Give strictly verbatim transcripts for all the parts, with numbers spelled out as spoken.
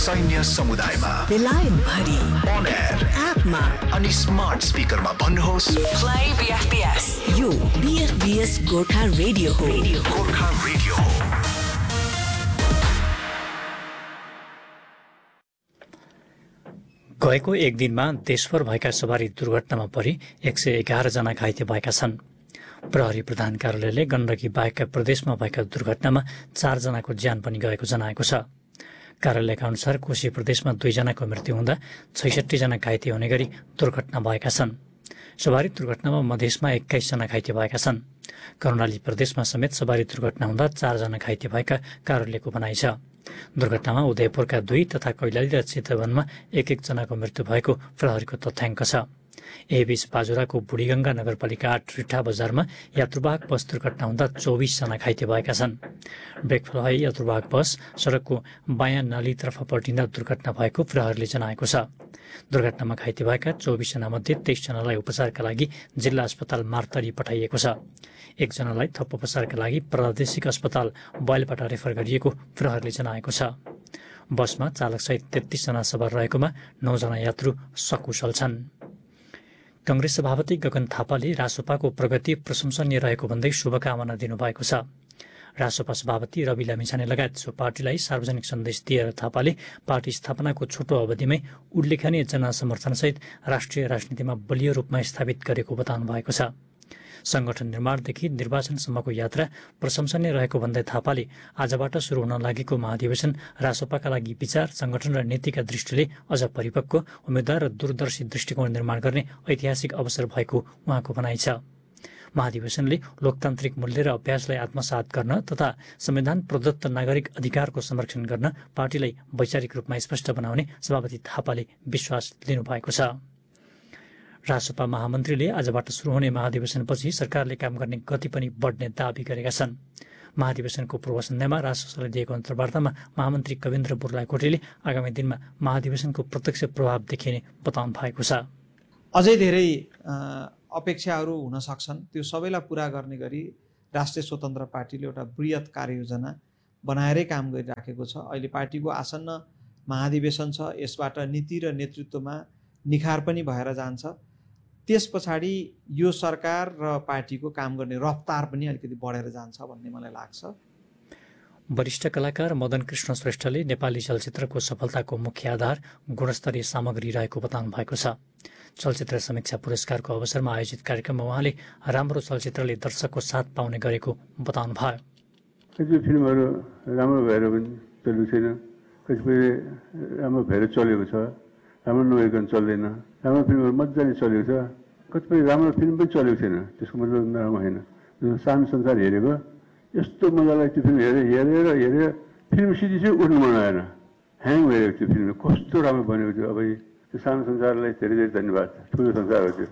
सैन्य समुदायमा बेलायत भरि on air एपमा अनि स्मार्ट स्पिकरमा भन्नुहोस् प्ले बीएफपीएस। यो बीएफपीएस गोर्खा रेडियो हो। गोर्खा रेडियो हो। गएको एक दिनमा देशभर भएका सवारी दुर्घटनामा परि एक सय एघार जना घाइते भएका छन्। प्रहरी प्रधान कार्यालयले गण्डकी बाहेकका प्रदेशमा भएका दुर्घटनामा चारजनाको ज्यान पनि गएको जनाएको छ। कार्यालयका अनुसार कोशी प्रदेशमा दुईजनाको मृत्यु हुँदा छैसठी जना घाइते हुने गरी दुर्घटना भएका छन्। सवारी दुर्घटनामा मधेसमा एक्काइसजना घाइते भएका छन्। कर्णाली प्रदेशमा समेत सवारी दुर्घटना हुँदा चारजना घाइते भएका कार्यालयको भनाइ छ। दुर्घटनामा उदयपुरका दुई तथा कैलाली र चितवनमा एक एकजनाको मृत्यु भएको प्रहरीको तथ्याङ्क छ। यहीबीच बाजुराको बुढीगङ्गा नगरपालिका आठ रिठा बजारमा यात्रुवाहक बस दुर्घटना हुँदा चौबिसजना घाइते भएका छन्। ब्रेक फेल भई यात्रुवाहक बस सडकको बायाँ नालीतर्फ पल्टिँदा दुर्घटना भएको प्रहरीले जनाएको छ। दुर्घटनामा घाइते भएका चौबिसजना मध्ये तेइसजनालाई उपचारका लागि जिल्ला अस्पताल मार्तरी पठाइएको छ। एकजनालाई थप उपचारका लागि प्रादेशिक अस्पताल बयलबाट रेफर गरिएको प्रहरीले जनाएको छ। बसमा चालकसहित तेत्तीसजना सवार रहेकोमा नौजना यात्रु सकुशल छन्। कांग्रेस सभापति गगन थापाले रासोपाको प्रगति प्रशंसनीय रहेको भन्दै शुभकामना दिनुभएको छ। रासोपा सभापति रवि लामिछाने लगायत सो पार्टीलाई सार्वजनिक सन्देश दिएर थापाले पार्टी स्थापनाको छोटो अवधिमै उल्लेखनीय जनसमर्थनसहित राष्ट्रिय राजनीतिमा बलियो रूपमा स्थापित गरेको बताउनु भएको छ। संगठन निर्माणदेखि निर्वाचनसम्मको यात्रा प्रशंसनीय रहेको भन्दै थापाले आजबाट सुरु हुन लागेको महाधिवेशन रासोपाका लागि विचार, संगठन र नीतिका दृष्टिले अझ परिपक्व, उम्मेद्वार र दूरदर्शी दृष्टिकोण निर्माण गर्ने ऐतिहासिक अवसर भएको उहाँको भनाइ छ। महाधिवेशनले लोकतान्त्रिक मूल्य र अभ्यासलाई आत्मसात गर्न तथा संविधान प्रदत्त नागरिक अधिकारको संरक्षण गर्न पार्टीलाई वैचारिक रूपमा स्पष्ट बनाउने सभापति थापाले विश्वास लिनुभएको छ। रासोपा महामन्त्रीले आजबाट सुरु हुने महाधिवेशनपछि सरकारले काम गर्ने गति पनि बढ्ने दावी गरेका छन्। महाधिवेशनको पूर्व सन्ध्यामा रासोपाले दिएको अन्तर्वार्तामा महामन्त्री कविन्द्र बुर्लाकोटीले आगामी दिनमा महाधिवेशनको प्रत्यक्ष प्रभाव देखिने बताउनु भएको छ। अझै धेरै अपेक्षाहरू हुन सक्छन्, त्यो सबैलाई पुरा गर्ने गरी राष्ट्रिय स्वतन्त्र पार्टीले एउटा बृहत कार्ययोजना बनाएरै काम गरिराखेको छ। अहिले पार्टीको आसन्न महाधिवेशन छ, यसबाट नीति र नेतृत्वमा निखार पनि भएर जान्छ। त्यस पछाडि यो सरकार र पार्टीको काम गर्ने रफ्तार पनि अलिकति बढेर जान्छ भन्ने मलाई लाग्छ। वरिष्ठ कलाकार मदन कृष्ण श्रेष्ठले नेपाली चलचित्रको सफलताको मुख्य आधार गुणस्तरीय सामग्री रहेको बताउनु भएको छ। चलचित्र समीक्षा पुरस्कारको अवसरमा आयोजित कार्यक्रममा उहाँले राम्रो चलचित्रले दर्शकको साथ पाउने गरेको बताउनु भयो। कतिपय फिल्महरू राम्रो भएर पनि चलेको छैन, कतिपय राम्रो भएर चलेको छ, राम्रो नभइकन चल्दैन। राम्रो फिल्महरू मजाले चलेको छ, कतिपय राम्रो फिल्म पनि चलेको छैन, त्यसको मतलब नराम्रो होइन। सानो संसार हेरेको यस्तो मजालाई त्यो फिल्म हेरेर हेरेर हेरेर फिल्म सिधी चाहिँ उठ्नु मन आएन, ह्याङ भइरहेको थियो फिल्म, कस्तो राम्रो बनेको थियो। अब त्यो सानो संसारलाई धेरै धेरै धन्यवाद, ठुलो संसार हो त्यो।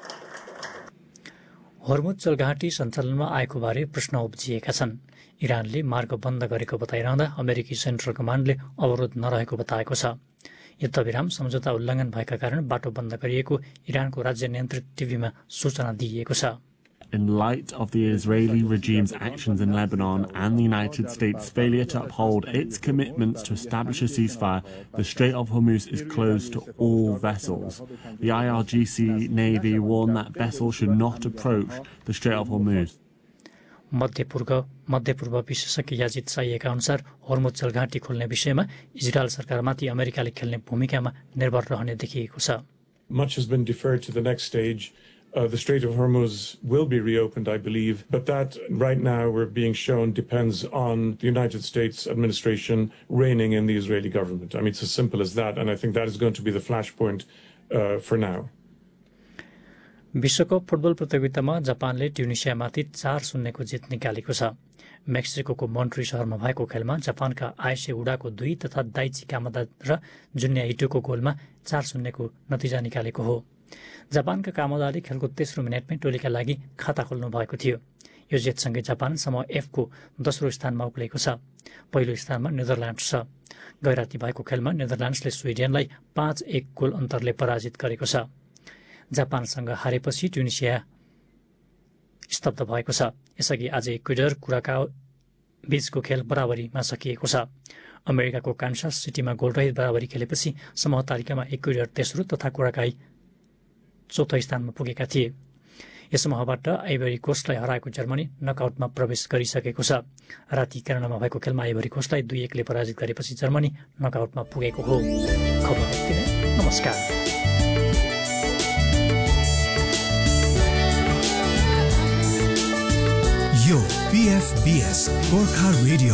हर्मुज जलघाटी सञ्चालनमा आएको बारे प्रश्न उब्जिएका छन्। इरानले मार्ग बन्द गरेको बताइरहँदा अमेरिकी सेन्ट्रल कमान्डले अवरोध नरहेको बताएको छ। युद्धविराम सम्झौता उल्लङ्घन भएका कारण बाटो बन्द गरिएको इरानको राज्य नियन्त्रित टिभीमा सूचना दिइएको छ। In light of the Israeli regime's actions in Lebanon and the United States' failure to uphold its commitments to establish a ceasefire, the Strait of Hormuz is closed to all vessels. The I R G C Navy warned that vessels should not approach the Strait of Hormuz. मध्यपूर्व मध्यपूर्व विशेषज्ञ याजिद चाहिएका अनुसार हर्मुज जलघाटी खोल्ने विषयमा Israel सरकारमाथि अमेरिकाले खेल्ने भूमिकामा निर्भर रहने देखिएको छ। Much has been deferred to the next stage. Uh, the Strait of Hormuz will be reopened, I believe, but that right now we're being shown depends on the United States administration reigning in the Israeli government. I mean, it's as simple as that, and I think that is going to be the flashpoint uh, for now. विश्वकप football प्रतियोगितामा जापानले ट्युनिसियामाथि चार शून्यको जित निकालेको छ। मेक्सिकोको मोन्ट्री शहरमा भएको खेलमा जापानका आइसे उडाको दुई तथा दाइची कामादा र जुन्या हिटोको गोलमा चार शून्यको नतिजा निकालेको हो। जापानका कामादाले खेलको तेस्रो मिनटमै टोलीका लागि खाता खोल्नु भएको थियो। यो जितसँगै जापान समूह एफको दोस्रो स्थानमा उक्लेको छ। पहिलो स्थानमा नेदरल्यान्ड्स छ। गैराती भएको खेलमा नेदरल्यान्ड्सले स्विडेनलाई पाँच एक गोल अन्तरले पराजित गरेको छ। जापानसँग हारेपछि ट्युनिसिया स्तब्ध भएको छ। यसअघि आज इक्वेडर कुराकाओ बीचको खेल बराबरीमा सकिएको छ। अमेरिकाको कान्सास सिटीमा गोलरहित बराबरी खेलेपछि समूह तालिकामा इक्वेडर तेस्रो तथा कोराकाई चौथो स्थानमा पुगेका थिए। यस समूहबाट आइभरी कोस्टलाई हराएको जर्मनी नकआउटमा प्रवेश गरिसकेको छ। राति क्यानाडामा भएको खेलमा आइभरी कोस्टलाई दुई एकले पराजित गरेपछि जर्मनी नकआउटमा पुगेको हो। खबर यति नै। नमस्कार। यो पीएफबीएस गोर्खा रेडियो